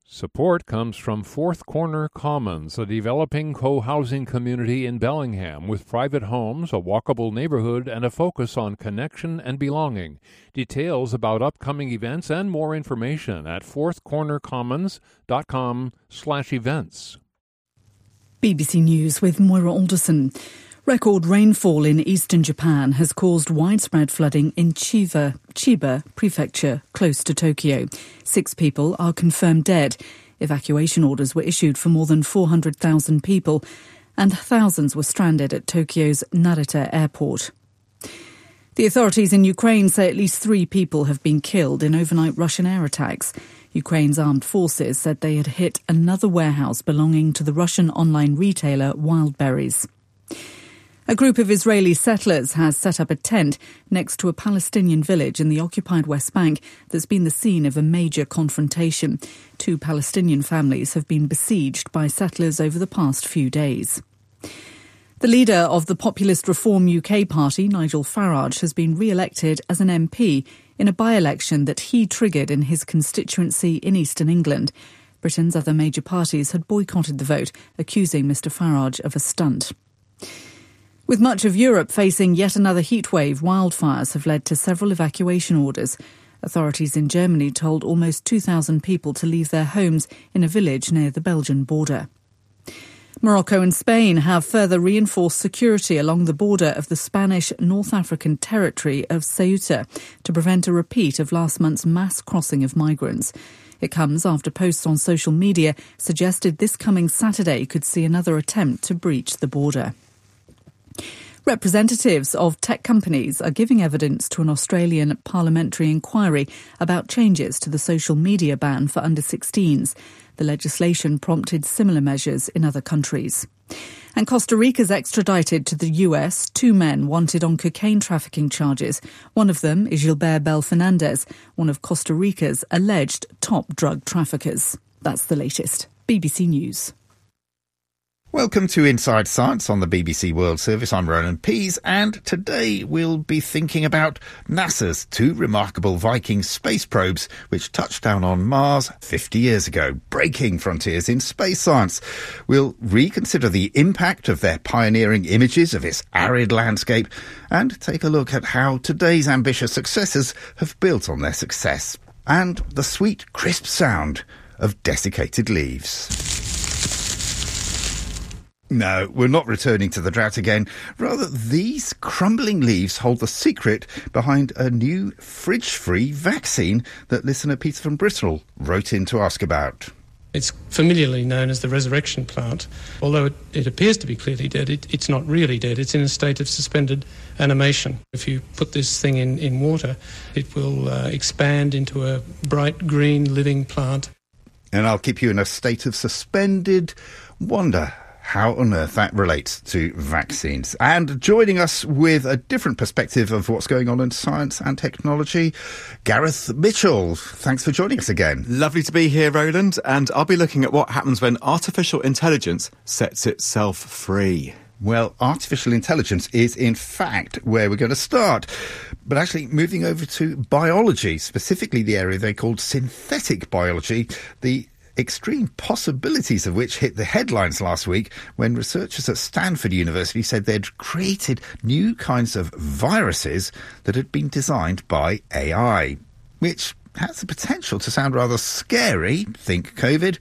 Support comes from Fourth Corner Commons, a developing co-housing community in Bellingham with private homes, a walkable neighborhood, and a focus on connection and belonging. Details about upcoming events and more information at fourthcornercommons.com/events. BBC News with Moira Alderson. Record rainfall in eastern Japan has caused widespread flooding in Chiba Prefecture, close to Tokyo. 6 people are confirmed dead. Evacuation orders were issued for more than 400,000 people, and thousands were stranded at Tokyo's Narita airport. The authorities in Ukraine say at least 3 people have been killed in overnight Russian air attacks. Ukraine's armed forces said they had hit another warehouse belonging to the Russian online retailer Wildberries. A group of Israeli settlers has set up a tent next to a Palestinian village in the occupied West Bank that's been the scene of a major confrontation. 2 Palestinian families have been besieged by settlers over the past few days. The leader of the Populist Reform UK Party, Nigel Farage, has been re-elected as an MP in a by-election that he triggered in his constituency in Eastern England. Britain's other major parties had boycotted the vote, accusing Mr Farage of a stunt. With much of Europe facing yet another heatwave, wildfires have led to several evacuation orders. Authorities in Germany told almost 2,000 people to leave their homes in a village near the Belgian border. Morocco and Spain have further reinforced security along the border of the Spanish North African territory of Ceuta to prevent a repeat of last month's mass crossing of migrants. It comes after posts on social media suggested this coming Saturday could see another attempt to breach the border. Representatives of tech companies are giving evidence to an Australian parliamentary inquiry about changes to the social media ban for under-16s. The legislation prompted similar measures in other countries. And Costa Rica's extradited to the US 2 men wanted on cocaine trafficking charges. One of them is Gilbert Bel Fernandez, one of Costa Rica's alleged top drug traffickers. That's the latest. BBC News. Welcome to Inside Science on the BBC World Service. I'm Roland Pease, and today we'll be thinking about NASA's 2 remarkable Viking space probes which touched down on Mars 50 years ago, breaking frontiers in space science. We'll reconsider the impact of their pioneering images of its arid landscape and take a look at how today's ambitious successors have built on their success and the sweet, crisp sound of desiccated leaves. No, we're not returning to the drought again. Rather, these crumbling leaves hold the secret behind a new fridge-free vaccine that listener Peter from Bristol wrote in to ask about. It's familiarly known as the resurrection plant. Although it appears to be clearly dead, it's not really dead. It's in a state of suspended animation. If you put this thing in water, it will expand into a bright green living plant. And I'll keep you in a state of suspended wonder how on earth that relates to vaccines. And joining us with a different perspective of what's going on in science and technology, Gareth Mitchell. Thanks for joining us again. Lovely to be here, Roland. And I'll be looking at what happens when artificial intelligence sets itself free. Well, artificial intelligence is, in fact, where we're going to start. But actually, moving over to biology, specifically the area they called synthetic biology, the extreme possibilities of which hit the headlines last week when researchers at Stanford University said they'd created new kinds of viruses that had been designed by AI, which has the potential to sound rather scary, think COVID,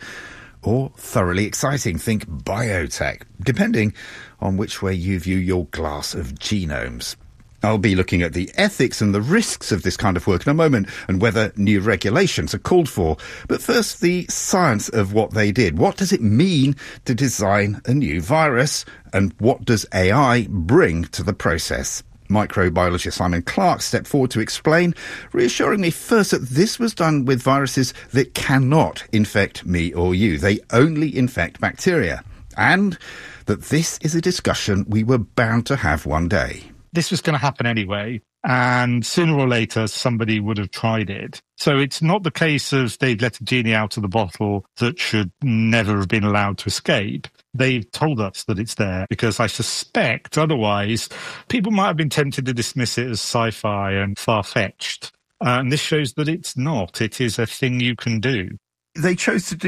or thoroughly exciting, think biotech, depending on which way you view your glass of genomes. I'll be looking at the ethics and the risks of this kind of work in a moment and whether new regulations are called for. But first, the science of what they did. What does it mean to design a new virus, and what does AI bring to the process? Microbiologist Simon Clark stepped forward to explain, reassuring me first that this was done with viruses that cannot infect me or you. They only infect bacteria. And that this is a discussion we were bound to have one day. This was going to happen anyway, and sooner or later somebody would have tried it. So it's not the case of they've let a genie out of the bottle that should never have been allowed to escape. They've told us that it's there because I suspect otherwise people might have been tempted to dismiss it as sci-fi and far-fetched. And this shows that it's not. It is a thing you can do. They chose to do